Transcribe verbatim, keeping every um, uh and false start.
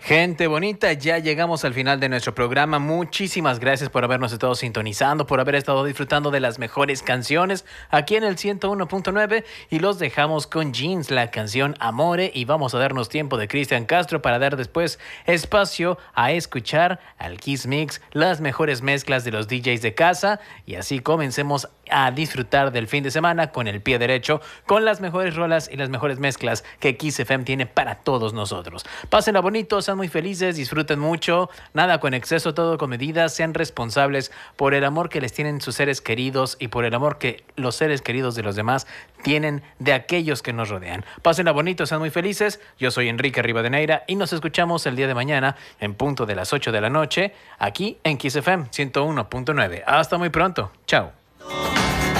Gente bonita, ya llegamos al final de nuestro programa. Muchísimas gracias por habernos estado sintonizando, por haber estado disfrutando de las mejores canciones aquí en el ciento uno punto nueve y los dejamos con Jeans, la canción Amore, y vamos a darnos tiempo de Cristian Castro para dar después espacio a escuchar al Kiss Mix, las mejores mezclas de los D Js de casa, y así comencemos a disfrutar del fin de semana con el pie derecho, con las mejores rolas y las mejores mezclas que Kiss F M tiene para todos nosotros. Pásenla bonito, sean muy felices, disfruten mucho, nada con exceso, todo con medidas, sean responsables por el amor que les tienen sus seres queridos y por el amor que los seres queridos de los demás tienen de aquellos que nos rodean. Pásenla bonito, sean muy felices. Yo soy Enrique Rivadeneira y nos escuchamos el día de mañana en punto de las ocho de la noche aquí en Kiss F M ciento uno punto nueve. Hasta muy pronto. Chao.